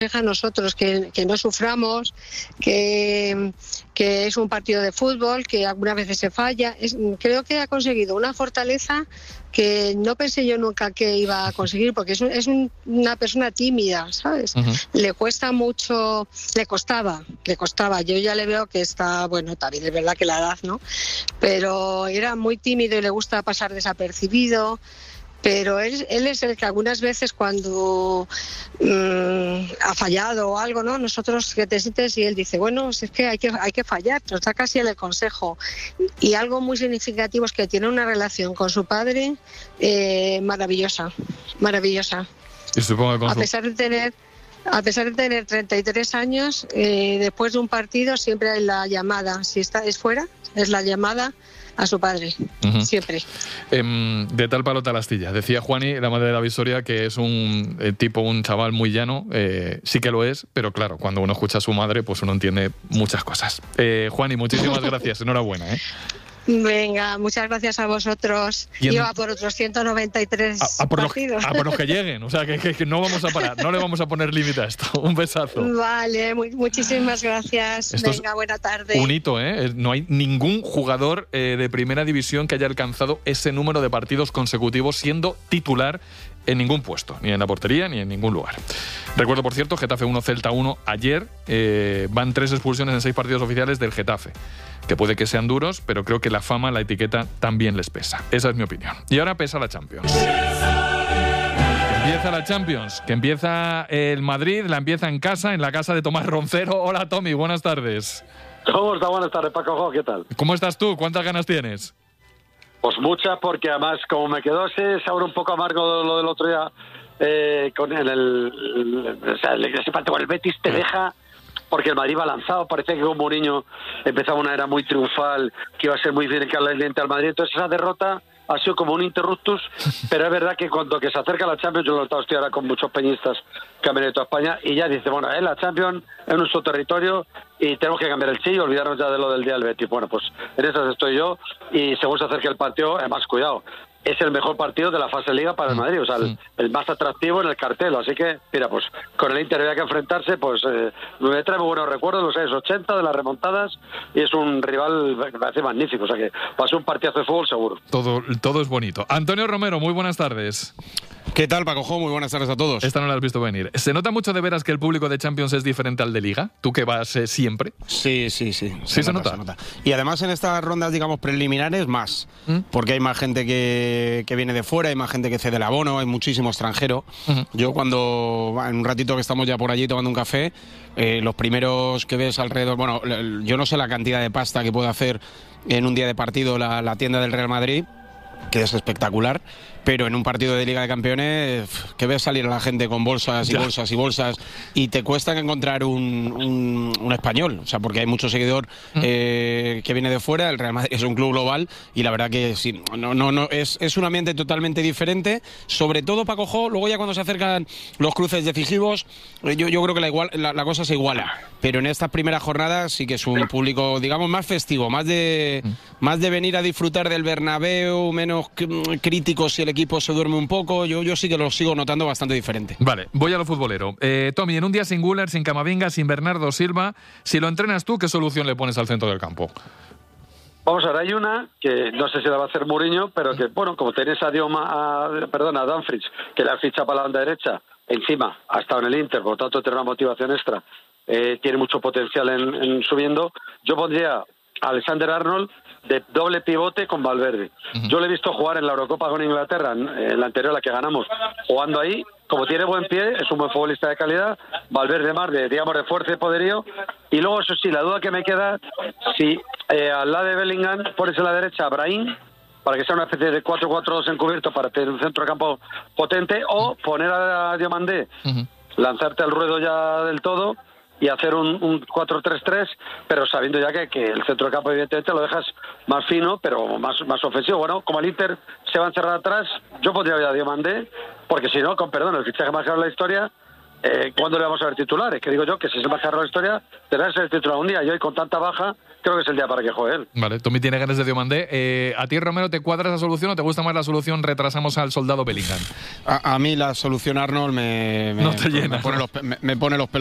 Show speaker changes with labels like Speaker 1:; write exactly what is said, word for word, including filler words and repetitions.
Speaker 1: a nosotros que, que no suframos, que, que es un partido de fútbol, que algunas veces se falla. Es, creo que ha conseguido una fortaleza que no pensé yo nunca que iba a conseguir, porque es, un, es un, una persona tímida, ¿sabes? Uh-huh. Le cuesta mucho, le costaba, le costaba. Yo ya le veo que está, bueno, también es verdad que la edad, ¿no? Pero era muy tímido y le gusta pasar desapercibido. Pero él, él es el que algunas veces cuando mmm, ha fallado o algo, ¿no? Nosotros que te sientes y él dice, bueno, es que hay que, hay que fallar, nos da casi el consejo. Y algo muy significativo es que tiene una relación con su padre eh, maravillosa, maravillosa.
Speaker 2: Y supongo que con
Speaker 1: a
Speaker 2: su...
Speaker 1: pesar de tener... A pesar de tener treinta y tres años, eh, después de un partido siempre hay la llamada, si está es fuera, es la llamada a su padre, uh-huh. siempre.
Speaker 2: Eh, de tal palo tal astilla. Decía Juani, la madre de David Soria, que es un eh, tipo, un chaval muy llano, eh, sí que lo es, pero claro, cuando uno escucha a su madre, pues uno entiende muchas cosas. Eh, Juani, muchísimas gracias, enhorabuena, ¿eh?
Speaker 1: Venga, muchas gracias a vosotros. En... Yo a por otros ciento noventa y tres
Speaker 2: a, a por
Speaker 1: partidos.
Speaker 2: Los, a por los que lleguen, o sea, que, que, que no vamos a parar, no le vamos a poner límite a esto. Un besazo.
Speaker 1: Vale, muy, muchísimas gracias.
Speaker 2: Esto
Speaker 1: Venga, buena tarde.
Speaker 2: Un hito, ¿eh? No hay ningún jugador eh, de primera división que haya alcanzado ese número de partidos consecutivos siendo titular en ningún puesto, ni en la portería ni en ningún lugar. Recuerdo, por cierto, Getafe uno, Celta uno ayer. Eh, van tres expulsiones en seis partidos oficiales del Getafe, que puede que sean duros, pero creo que la fama, la etiqueta, también les pesa. Esa es mi opinión. Y ahora pesa la Champions. Que empieza la Champions, que empieza el Madrid, la empieza en casa, en la casa de Tomás Roncero. Hola, Tommy, buenas tardes.
Speaker 3: ¿Cómo está? Buenas tardes, Paco. ¿Qué tal?
Speaker 2: ¿Cómo estás tú? ¿Cuántas ganas tienes?
Speaker 3: Pues muchas, porque además, como me quedó ese sabor un poco amargo lo del otro día, eh, con el, el, el, o sea, ese partido con el Betis te deja, porque el Madrid va lanzado, parece que con Mourinho empezaba una era muy triunfal, que iba a ser muy caliente al Madrid, entonces esa derrota ha sido como un interruptus, pero es verdad que cuando que se acerca la Champions, yo lo he notado, estoy ahora con muchos peñistas que han venido de toda España, y ya dice, bueno, eh, la Champions es nuestro territorio y tenemos que cambiar el chip y olvidarnos ya de lo del día del Betis. Bueno, pues en esas estoy yo, y según se acerca el partido, además, cuidado, es el mejor partido de la fase de Liga para el Madrid, o sea, el, el más atractivo en el cartel, así que, mira, pues con el Inter había que enfrentarse, pues eh, me trae muy buenos recuerdos, los años ochenta, de las remontadas, y es un rival, me parece magnífico, o sea que va a ser un partidazo de fútbol seguro.
Speaker 2: Todo, todo es bonito. Antonio Romero, muy buenas tardes.
Speaker 4: ¿Qué tal, Paco Jo? Muy buenas tardes a todos.
Speaker 2: Esta no la has visto venir. ¿Se nota mucho de veras que el público de Champions es diferente al de Liga? ¿Tú que vas eh, siempre?
Speaker 4: Sí, sí, sí.
Speaker 2: ¿Sí se, se, nota,
Speaker 4: nota? se nota? Y además en estas rondas, digamos, preliminares, más. ¿Mm? Porque hay más gente que, que viene de fuera, hay más gente que cede el abono, hay muchísimo extranjero. Uh-huh. Yo cuando, en un ratito que estamos ya por allí tomando un café, eh, los primeros que ves alrededor... Bueno, yo no sé la cantidad de pasta que puede hacer en un día de partido la, la tienda del Real Madrid, que es espectacular, pero en un partido de Liga de Campeones que ves salir a la gente con bolsas y bolsas y bolsas y te cuesta encontrar un, un, un español, o sea, porque hay mucho seguidor eh, que viene de fuera. El Real Madrid es un club global y la verdad que sí, no, no, no es, es un ambiente totalmente diferente, sobre todo Paco Jo. Luego ya cuando se acercan los cruces decisivos, yo, yo creo que la, igual, la, la cosa se iguala, pero en estas primeras jornadas sí que es un público, digamos, más festivo, más de, más de venir a disfrutar del Bernabéu, menos crítico si el equipo se duerme un poco. Yo, yo sí que lo sigo notando bastante diferente.
Speaker 2: Vale, voy a lo futbolero. Eh, Tommy, en un día sin Güler, sin Camavinga, sin Bernardo Silva, si lo entrenas tú, ¿qué solución le pones al centro del campo?
Speaker 3: Vamos a ver, hay una que no sé si la va a hacer Mourinho, pero que, bueno, como tenés a Dioma, a, perdón, a Dumfries, que le ha fichado para la banda derecha, encima ha estado en el Inter, por lo tanto tiene una motivación extra, eh, tiene mucho potencial en, en subiendo. Yo pondría a Alexander Arnold de doble pivote con Valverde. Uh-huh. Yo le he visto jugar en la Eurocopa con Inglaterra, en la anterior, la que ganamos, jugando ahí, como tiene buen pie, es un buen futbolista de calidad. Valverde más de, digamos, de fuerza y poderío. Y luego, eso sí, la duda que me queda, si eh, al lado de Bellingham pones a la derecha a Brahim, para que sea una especie de cuatro cuatro dos encubierto para tener un centro de campo potente, o poner a Diomandé, uh-huh. lanzarte al ruedo ya del todo y hacer un, un cuatro tres tres, pero sabiendo ya que, que el centro de campo evidentemente lo dejas más fino, pero más, más ofensivo. Bueno, como el Inter se va a encerrar atrás, yo pondría a Diomandé, porque si no, con perdón, el fichaje más caro de la historia, eh, ¿cuándo le vamos a ver titulares? Que digo yo que si es el más caro de la historia, tendrá que ser titular un día. Y hoy, con tanta baja, creo que es el día para que juegue él.
Speaker 2: Vale, Tommy tiene ganas de Diomandé. Eh, ¿A ti, Romero, te cuadra esa solución o te gusta más la solución retrasamos al soldado Bellingham?
Speaker 4: A, a mí la solución Arnold me, me,
Speaker 2: no te llena,
Speaker 4: me, pone,
Speaker 2: ¿no?
Speaker 4: los, me, me pone los pelos